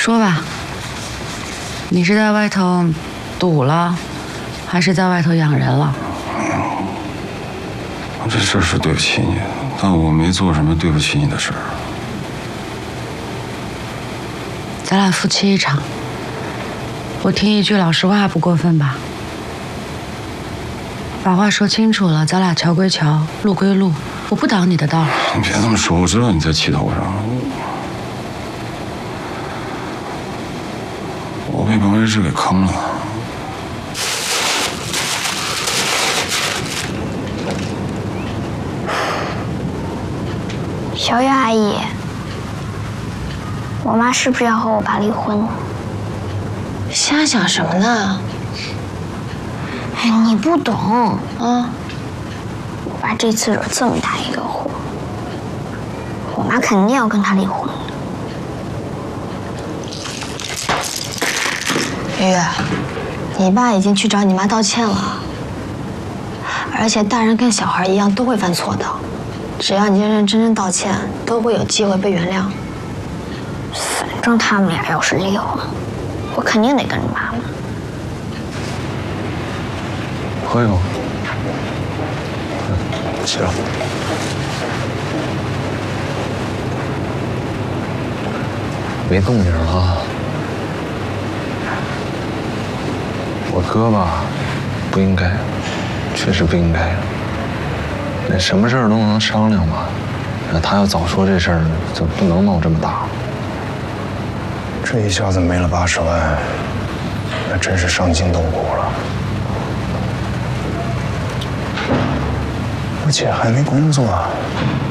说吧，你是在外头赌了，还是在外头养人了？ 这事儿是对不起你，但我没做什么对不起你的事儿。 咱俩夫妻一场，我听一句老实话不过分吧？把话说清楚了，咱俩桥归桥，路归路，我不挡你的道。 你别这么说，我知道你在气头上。我被王维志给坑了。 小月阿姨，我妈是不是要和我爸离婚？ 瞎想什么呢？ 哎，你不懂啊！ 我爸这次惹这么大一个祸，我妈肯定要跟他离婚。 月月，你爸已经去找你妈道歉了，而且大人跟小孩一样都会犯错的，只要你认认真真道歉，都会有机会被原谅。 反正他们俩要是离婚，我肯定得跟着妈妈。 喝一口。起来。 没动静啊。我哥吧，不应该，确实不应该。那什么事儿都能商量嘛。那他要早说这事儿，就不能闹这么大。 这一下子没了80万，那真是伤筋动骨了。而且还没工作。